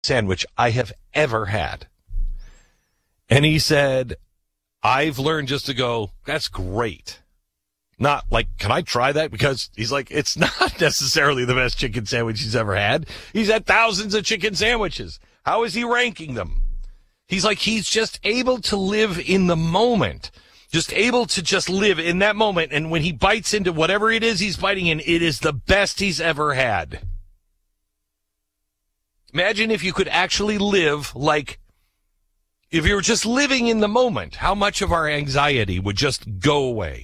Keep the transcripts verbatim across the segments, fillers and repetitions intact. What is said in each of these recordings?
sandwich I have ever had. And he said, I've learned just to go, that's great. Not like, can I try that? Because he's like, it's not necessarily the best chicken sandwich he's ever had. He's had thousands of chicken sandwiches. How is he ranking them? He's like, he's just able to live in the moment. Just able to just live in that moment. And when he bites into whatever it is he's biting in, it is the best he's ever had. Imagine if you could actually live like, if you were just living in the moment, how much of our anxiety would just go away.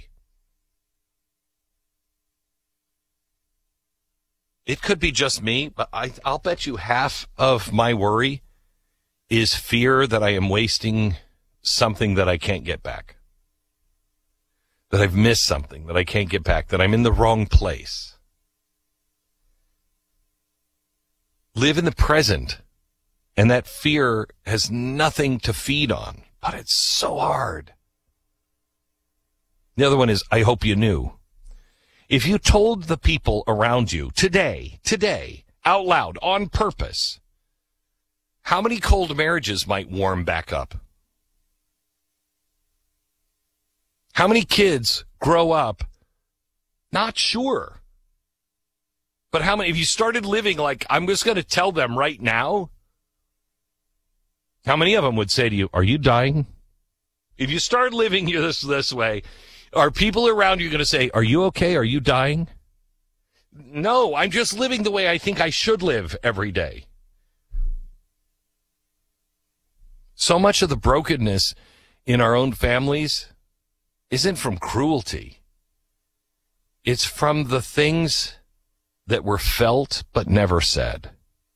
It could be just me, but I, I'll bet you half of my worry is fear that I am wasting something that I can't get back. That I've missed something that I can't get back, that I'm in the wrong place. Live in the present, and that fear has nothing to feed on, but it's so hard. The other one is, I hope you knew. If you told the people around you today, today, out loud, on purpose, how many cold marriages might warm back up? How many kids grow up not sure? But how many, if you started living like, I'm just going to tell them right now, how many of them would say to you, are you dying? If you start living this, this way, are people around you going to say, are you okay? Are you dying? No, I'm just living the way I think I should live every day. So much of the brokenness in our own families isn't from cruelty. It's from the things that were felt but never said.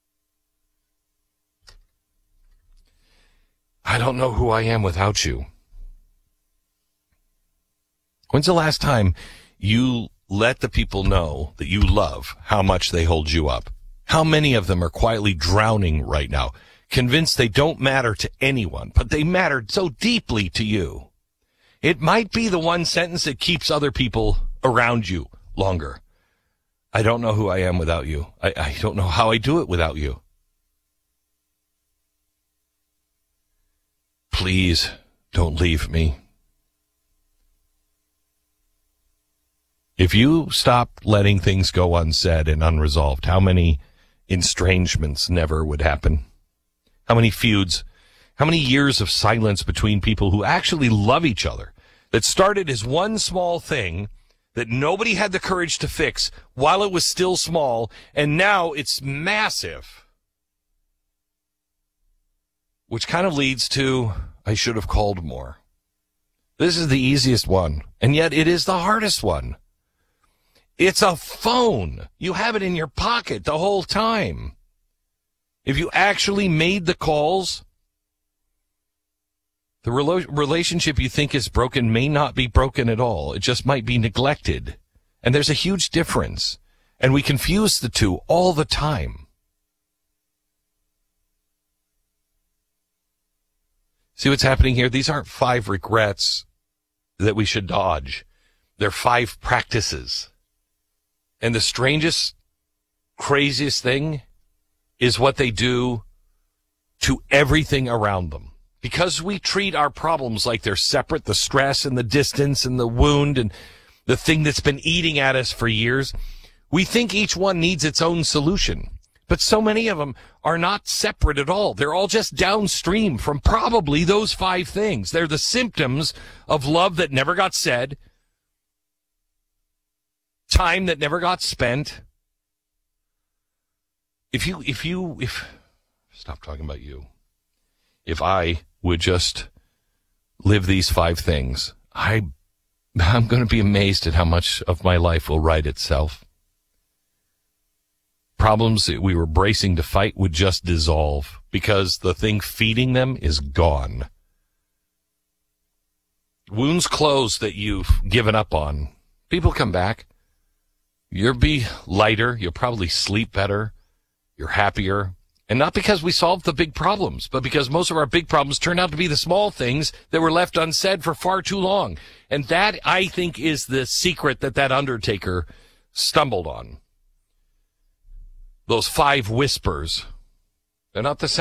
I don't know who I am without you. When's the last time you let the people know that you love how much they hold you up? How many of them are quietly drowning right now, convinced they don't matter to anyone, but they matter so deeply to you? It might be the one sentence that keeps other people around you longer. I don't know who I am without you. I, I don't know how I do it without you. Please don't leave me. If you stopped letting things go unsaid and unresolved, how many estrangements never would happen? How many feuds? How many years of silence between people who actually love each other that started as one small thing that nobody had the courage to fix while it was still small, and now it's massive? Which kind of leads to, I should have called more. This is the easiest one, and yet it is the hardest one. It's a phone. You have it in your pocket the whole time. If you actually made the calls, the relo- relationship you think is broken may not be broken at all. It just might be neglected. And there's a huge difference. And we confuse the two all the time. See what's happening here? These aren't five regrets that we should dodge. They're five practices. And the strangest, craziest thing is what they do to everything around them. Because we treat our problems like they're separate, the stress and the distance and the wound and the thing that's been eating at us for years, we think each one needs its own solution. But so many of them are not separate at all. They're all just downstream from probably those five things. They're the symptoms of love that never got said, time that never got spent. If you, if you, if, stop talking about you. If I would just live these five things, I, I'm going to be amazed at how much of my life will right itself. Problems that we were bracing to fight would just dissolve because the thing feeding them is gone. Wounds closed that you've given up on, people come back. You'll be lighter. You'll probably sleep better. You're happier. And not because we solved the big problems, but because most of our big problems turned out to be the small things that were left unsaid for far too long. And that, I think, is the secret that that undertaker stumbled on. Those five whispers They're not the